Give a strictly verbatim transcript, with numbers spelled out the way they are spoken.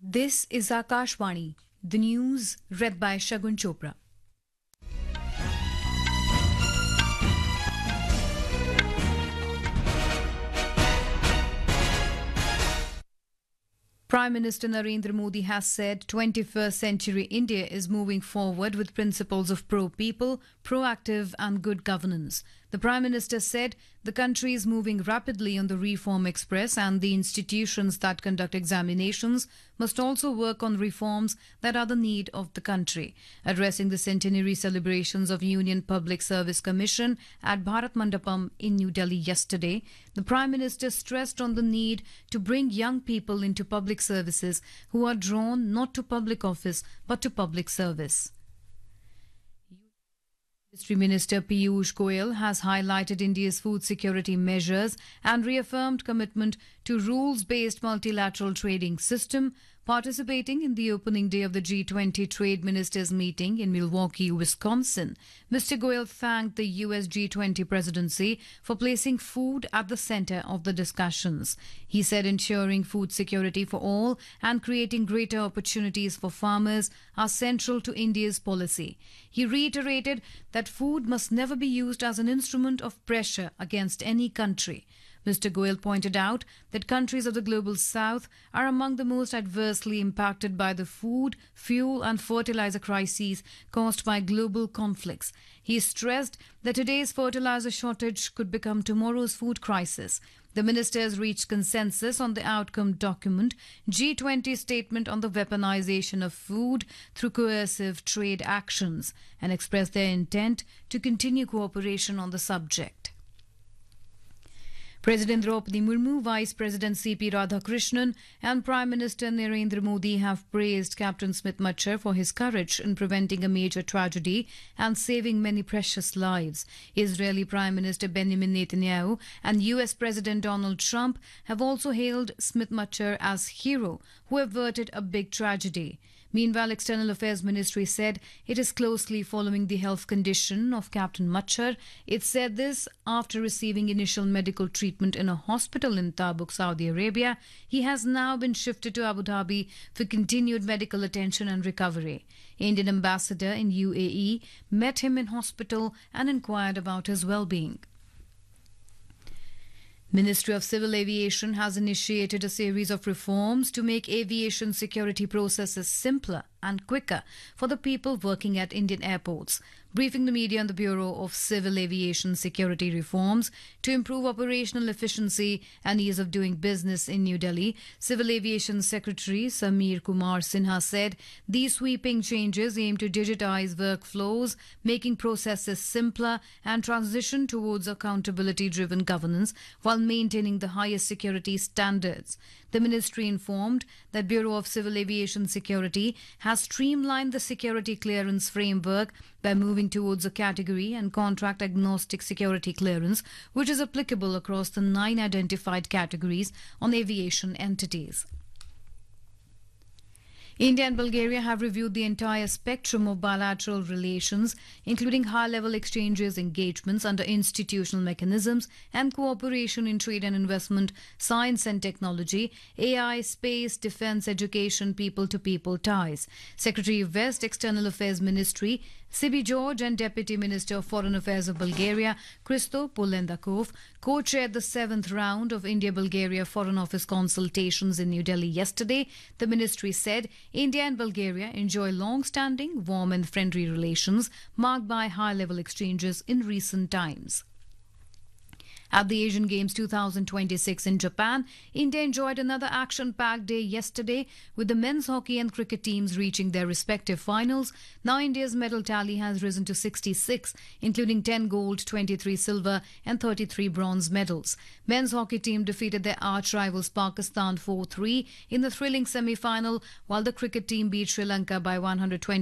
This is Akashvani, the news read by Shagun Chopra. Prime Minister Narendra Modi has said twenty-first century India is moving forward with principles of pro-people, proactive and good governance. The Prime Minister said the country is moving rapidly on the reform express and the institutions that conduct examinations must also work on reforms that are the need of the country. Addressing the centenary celebrations of Union Public Service Commission at Bharat Mandapam in New Delhi yesterday, the Prime Minister stressed on the need to bring young people into public services who are drawn not to public office but to public service. Industry Minister Piyush Goyal has highlighted India's food security measures and reaffirmed commitment to rules-based multilateral trading system, participating in the opening day of the G twenty Trade Ministers meeting in Milwaukee, Wisconsin. Mister Goyal thanked the U S G twenty presidency for placing food at the center of the discussions. He said ensuring food security for all and creating greater opportunities for farmers are central to India's policy. He reiterated that food must never be used as an instrument of pressure against any country. Mister Goyal pointed out that countries of the Global South are among the most adversely impacted by the food, fuel and fertilizer crises caused by global conflicts. He stressed that today's fertilizer shortage could become tomorrow's food crisis. The ministers reached consensus on the outcome document, G twenty statement on the weaponization of food through coercive trade actions, and expressed their intent to continue cooperation on the subject. President Draupadi Murmu, Vice President C P Radhakrishnan and Prime Minister Narendra Modi have praised Captain Smith Machar for his courage in preventing a major tragedy and saving many precious lives. Israeli Prime Minister Benjamin Netanyahu and U S President Donald Trump have also hailed Smith Machar as hero who averted a big tragedy. Meanwhile, External Affairs Ministry said it is closely following the health condition of Captain Machar. It said this after receiving initial medical treatment in a hospital in Tabuk, Saudi Arabia. He has now been shifted to Abu Dhabi for continued medical attention and recovery. Indian ambassador in U A E met him in hospital and inquired about his well-being. Ministry of Civil Aviation has initiated a series of reforms to make aviation security processes simpler and quicker for the people working at Indian airports. Briefing the media on the Bureau of Civil Aviation Security Reforms to improve operational efficiency and ease of doing business in New Delhi, Civil Aviation Secretary Samir Kumar Sinha said these sweeping changes aim to digitize workflows, making processes simpler and transition towards accountability-driven governance while maintaining the highest security standards. The ministry informed that Bureau of Civil Aviation Security has streamlined the security clearance framework by moving towards a category and contract agnostic security clearance, which is applicable across the nine identified categories on aviation entities. India and Bulgaria have reviewed the entire spectrum of bilateral relations, including high-level exchanges, engagements under institutional mechanisms, and cooperation in trade and investment, science and technology, A I, space, defence, education, people-to-people ties. Secretary of West External Affairs Ministry Sibi George and Deputy Minister of Foreign Affairs of Bulgaria, Christo Polendakov, co-chaired the seventh round of India-Bulgaria Foreign Office consultations in New Delhi yesterday. The ministry said India and Bulgaria enjoy long-standing, warm and friendly relations marked by high-level exchanges in recent times. At the Asian Games two thousand twenty-six in Japan, India enjoyed another action-packed day yesterday with the men's hockey and cricket teams reaching their respective finals. Now India's medal tally has risen to sixty-six, including ten gold, twenty-three silver and thirty-three bronze medals. Men's hockey team defeated their arch-rivals Pakistan four three in the thrilling semi-final, while the cricket team beat Sri Lanka by one hundred twenty